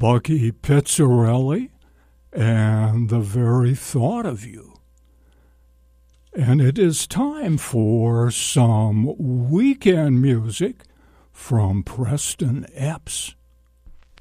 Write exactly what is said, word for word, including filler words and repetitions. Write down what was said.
Bucky Pizzarelli and the very thought of you. And it is time for some weekend music from Preston Epps.